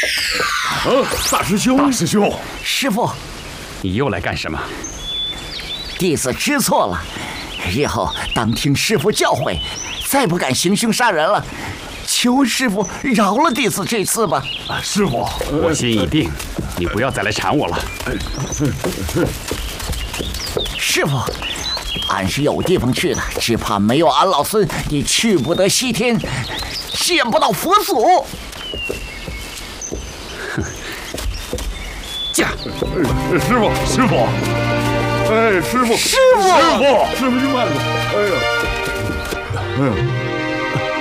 大师兄，大师兄， 师傅， 你又来干什么？ 弟子知错了，日后当听师傅教诲，再不敢行凶杀人了。求师傅饶了弟子这次吧。 师傅， 我心已定，你不要再来缠我了。 师傅，俺是有地方去的，只怕没有俺老孙，你去不得西天，见不到佛祖。 驾！ 师傅，师傅，哎，师傅， 师傅， 师傅，你慢点。哎呀，哎呀。